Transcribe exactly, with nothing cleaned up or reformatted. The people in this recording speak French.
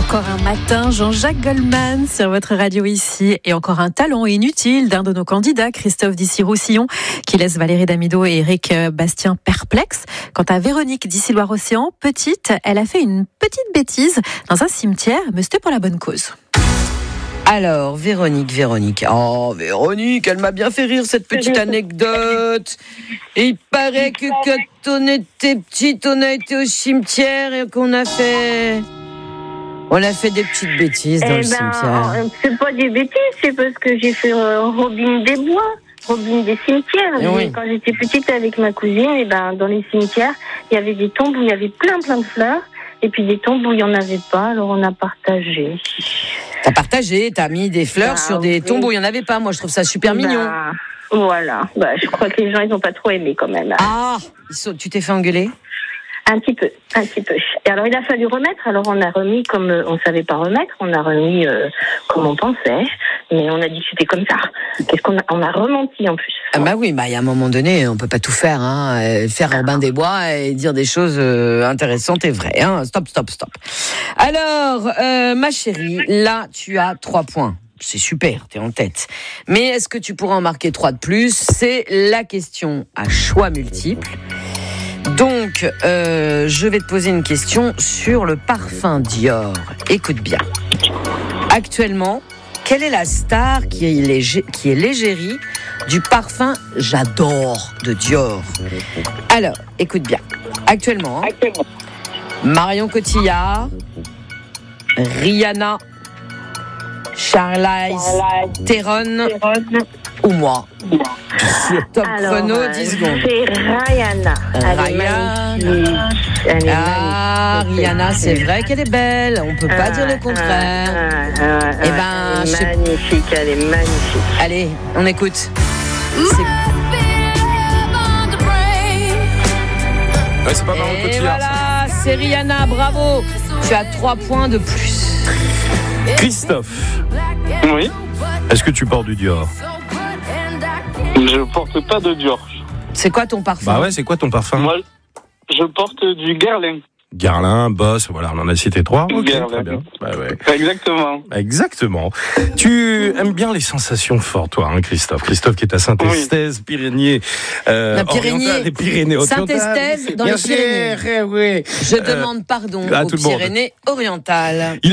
Encore un matin, Jean-Jacques Goldman sur votre radio ici. Et encore un talent inutile d'un de nos candidats, Christophe d'Issy-Roussillon, qui laisse Valérie Damido et Éric Bastien perplexes. Quant à Véronique d'Issy-Loire-Océan, petite, elle a fait une petite bêtise dans un cimetière, mais c'était pour la bonne cause. Alors, Véronique, Véronique. Oh, Véronique, elle m'a bien fait rire, cette petite anecdote. Et il paraît que quand on était petite, on a été au cimetière et qu'on a fait... On a fait des petites bêtises dans eh le ben, cimetière. C'est pas des bêtises, c'est parce que j'ai fait euh, Robin des Bois, Robin des cimetières. Eh oui. Quand j'étais petite avec ma cousine, et ben, dans les cimetières, il y avait des tombes où il y avait plein plein de fleurs. Et puis des tombes où il n'y en avait pas, alors on a partagé. T'as partagé, t'as mis des fleurs bah, sur des oui. tombes où il n'y en avait pas. Moi, je trouve ça super bah, mignon. Voilà, bah, je crois que les gens, ils n'ont pas trop aimé quand même. Ah, ils sont... tu t'es fait engueuler ? Un petit peu, un petit peu. Et alors, il a fallu remettre. Alors, on a remis comme euh, on savait pas remettre. On a remis euh, comme on pensait. Mais on a dit que c'était comme ça. Qu'est-ce qu'on a, on a rementi en plus. Ah bah oui, bah il y a un moment donné, on peut pas tout faire, hein. Euh, faire Robin des Bois et dire des choses euh, intéressantes et vraies, hein. Stop, stop, stop. Alors, euh, ma chérie, là, tu as trois points. C'est super, t'es en tête. Mais est-ce que tu pourras en marquer trois de plus ? C'est la question à choix multiples. Donc, euh, je vais te poser une question sur le parfum Dior. Écoute bien. Actuellement, quelle est la star qui est, légé, qui est l'égérie du parfum J'adore de Dior ? Alors, écoute bien. Actuellement, Actuellement. Marion Cotillard, Rihanna, Charlize Theron ou moi. Sur top Alors, chrono, euh, dix secondes. C'est Rihanna. Elle est Rihanna. magnifique. Elle est Ah, magnifique. Rihanna, c'est vrai qu'elle est belle. On peut pas Ah, dire le contraire. ah, ah, ah, Eh ben, elle je est sais- magnifique, elle est magnifique. Allez, on écoute. C'est... Ouais, c'est pas Marion Et Cotillard, voilà, c'est Rihanna, bravo. Tu as trois points de plus. Christophe, Oui, est-ce que tu portes du Dior ? je porte pas de Dior. C'est quoi ton parfum ? Bah ouais, c'est quoi ton parfum ? Moi, je porte du Guerlain. Guerlain, Boss, voilà, on en a cité trois. Ok, Guerlain. très bien. Bah ouais. Exactement. Exactement. Tu aimes bien les sensations fortes, toi, hein, Christophe. Christophe qui est à Saint-Estève, Pyrénées, euh, La Pyrénées. orientales, les Pyrénées orientales. Saint-Estève, dans Bien les sûr, Pyrénées. eh oui. Je demande pardon à aux tout le monde. Pyrénées orientales.